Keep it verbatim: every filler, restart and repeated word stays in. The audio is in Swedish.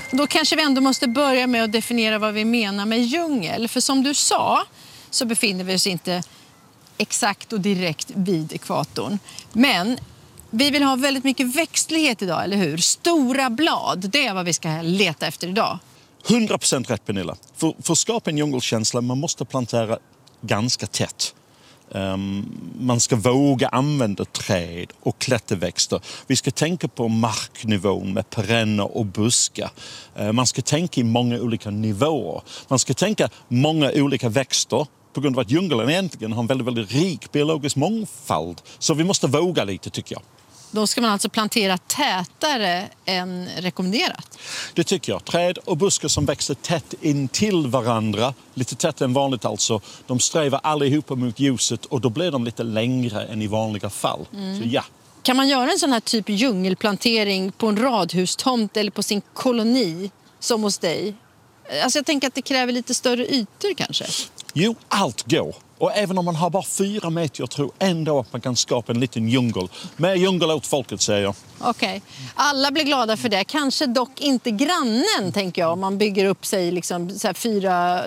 Då kanske vi ändå måste börja med att definiera vad vi menar med djungel. För som du sa så befinner vi oss inte exakt och direkt vid ekvatorn. Men vi vill ha väldigt mycket växtlighet idag, eller hur? Stora blad, det är vad vi ska leta efter idag. hundra procent rätt, Pernilla. För, för att skapa en djungelkänsla man måste plantera ganska tätt. Um, man ska våga använda träd och klätterväxter. Vi ska tänka på marknivån med perenner och buskar. Uh, man ska tänka i många olika nivåer. Man ska tänka många olika växter på grund av att djungeln egentligen har en väldigt, väldigt rik biologisk mångfald. Så vi måste våga lite, tycker jag. Då ska man alltså plantera tätare än rekommenderat? Det tycker jag. Träd och buskar som växer tätt in till varandra, lite tätt än vanligt alltså, de strävar allihopa mot ljuset och då blir de lite längre än i vanliga fall. Mm. Så ja. Kan man göra en sån här typ djungelplantering på en radhustomt eller på sin koloni som hos dig? Alltså jag tänker att det kräver lite större ytor kanske. Jo, allt går. Och även om man har bara fyra meter, jag tror ändå att man kan skapa en liten djungel. Med djungel åt folket, säger jag. Okej. Okay. Alla blir glada för det. Kanske dock inte grannen, tänker jag. Om man bygger upp sig liksom så här fyra